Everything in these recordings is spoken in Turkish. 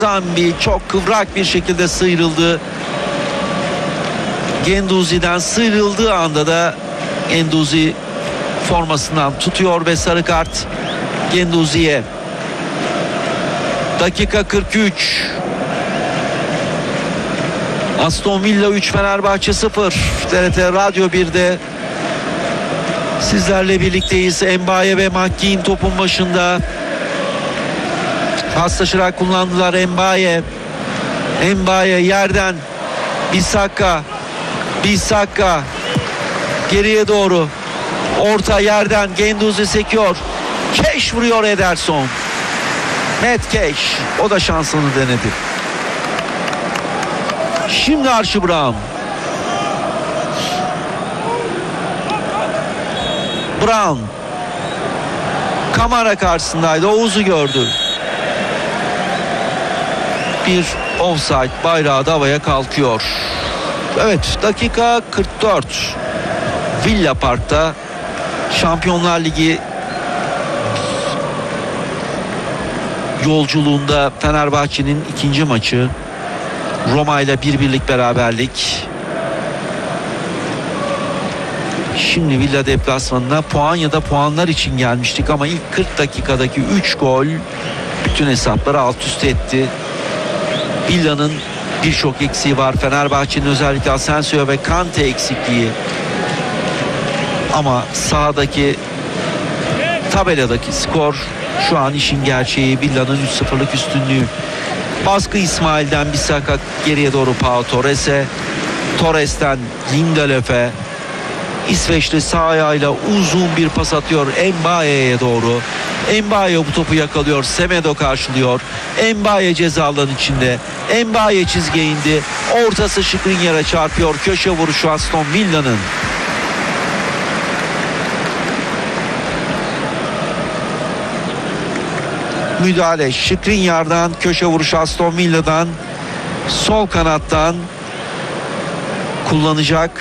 Manzambi çok kıvrak bir şekilde sıyrıldı. Guendouzi'den sıyrıldığı anda da Guendouzi formasından tutuyor ve sarı kart Guendouzi'ye. Dakika 43. Aston Villa 3 Fenerbahçe 0. TRT Radyo 1'de sizlerle birlikteyiz. Mbaye ve McGinn topun başında. Paslaşarak kullandılar Mbaye. Mbaye yerden Bissaka geriye doğru. Orta yerden Guendouzi sekiyor. Cash vuruyor Ederson. Matt Cash. O da şansını denedi. Şimdi Archie Brown. Kamara karşısındaydı. Oğuz'u gördü. Bir offside bayrağı da havaya kalkıyor. Evet, dakika 44. Villa Park'ta Şampiyonlar Ligi yolculuğunda Fenerbahçe'nin ikinci maçı. Roma ile 1-1'lik beraberlik. Şimdi Villa deplasmanına puan ya da puanlar için gelmiştik ama ilk 40 dakikadaki 3 gol bütün hesapları alt üst etti. Villa'nın birçok eksiği var. Fenerbahçe'nin özellikle Asensio ve Kante eksikliği. Ama sahadaki tabeladaki skor şu an işin gerçeği. Villa'nın 3-0'lık üstünlüğü. Baskı İsmail'den Bissaka geriye doğru Pau Torres'e. Torres'ten Lindelöf'e. İsveçli sağ ayağıyla uzun bir pas atıyor Mbaye'ye doğru. Mbaye bu topu yakalıyor. Semedo karşılıyor. Mbaye ceza alanı içinde. Mbaye çizgiye indi. Ortası Skriniar'a çarpıyor. Köşe vuruşu Aston Villa'nın. Müdahale Skriniar'dan, köşe vuruşu Aston Villa'dan. Sol kanattan kullanacak.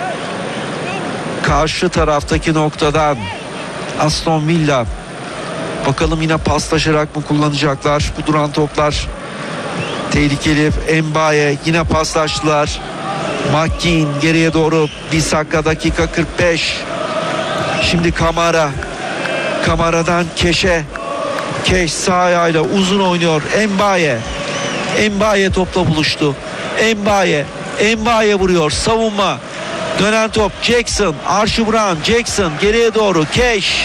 Karşı taraftaki noktadan Aston Villa. Bakalım yine paslaşarak mı kullanacaklar? Bu duran toplar tehlikeli. Mbaye yine paslaştılar. McGinn geriye doğru. Bissaka dakika 45. Şimdi Kamara'dan Keş'e. Keş sağ ayağıyla uzun oynuyor. Mbaye topla buluştu. Mbaye vuruyor. Savunma. Dönen top Jackson. Archie Brown. Jackson geriye doğru. Keş.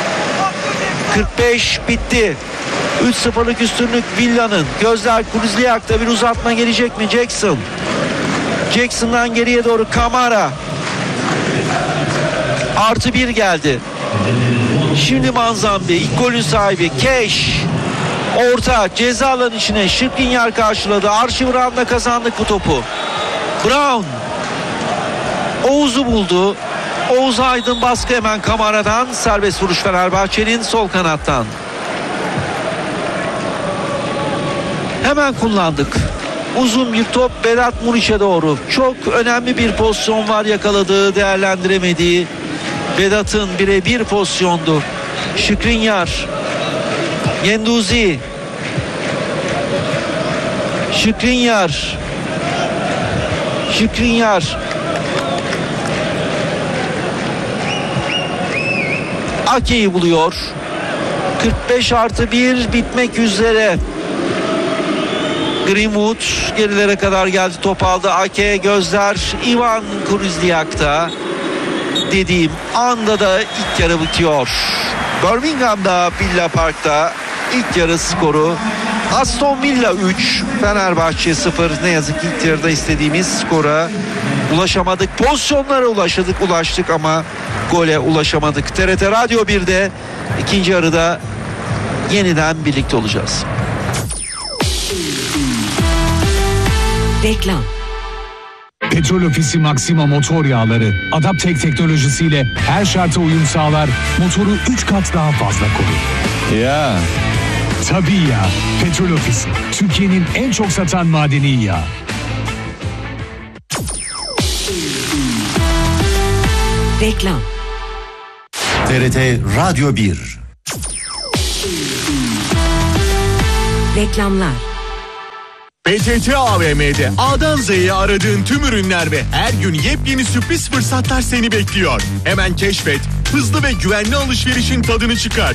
45 bitti. 3-0'lık üstünlük Villa'nın. Gözler Kruzliak'ta, bir uzatma gelecek mi? Jackson'dan geriye doğru Kamara. +1 geldi. Şimdi Manzambi, ilk golün sahibi Keş. Orta ceza alanı içine Skriniar karşıladı. Archie Brown'la kazandık bu topu. Brown Oğuz'u buldu. Oğuz Aydın baskı hemen Kamara'dan. Serbest vuruş Fenerbahçe'nin sol kanattan. Hemen kullandık. Uzun bir top Vedat Muriç'e doğru. Çok önemli bir pozisyon var yakaladığı, değerlendiremediği. Vedat'ın birebir pozisyondu. Skriniar. Guendouzi. Skriniar. Ake'yi buluyor. 45+1 bitmek üzere. Greenwood gerilere kadar geldi, top aldı. Ake, gözler Ivan Kruzliak'ta. Dediğim anda da ilk yarı bitiyor. Birmingham'da, Villa Park'ta ilk yarı skoru Aston Villa 3 Fenerbahçe 0. Ne yazık ki ilk yarıda istediğimiz skora ulaşamadık. Pozisyonlara ulaştık ama gole ulaşamadık. TRT Radyo 1'de ikinci yarıda yeniden birlikte olacağız. Reklam. Petrol Ofisi Maxima motor yağları Adaptek teknolojisiyle her şarta uyum sağlar, motoru 3 kat daha fazla korur. Ya. Tabii ya. Petrol Ofisi, Türkiye'nin en çok satan madeni yağı. Reklam. TRT Radyo 1. Reklamlar. PTT AVM'de A'dan Z'ye aradığın tüm ürünler ve her gün yepyeni sürpriz fırsatlar seni bekliyor. Hemen keşfet, hızlı ve güvenli alışverişin tadını çıkar.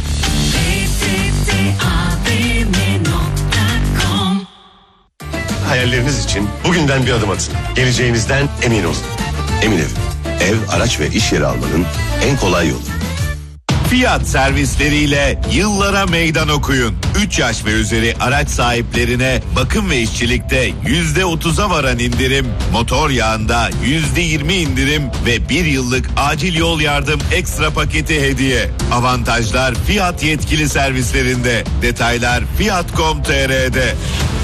Hayalleriniz için bugünden bir adım atın. Geleceğinizden emin olun. Emin ev, araç ve iş yeri almanın en kolay yolu. Fiyat servisleriyle yıllara meydan okuyun. 3 yaş ve üzeri araç sahiplerine bakım ve işçilikte %30'a varan indirim, motor yağında %20 indirim ve 1 yıllık acil yol yardım ekstra paketi hediye. Avantajlar Fiyat yetkili servislerinde. Detaylar Fiyat.com.tr'de.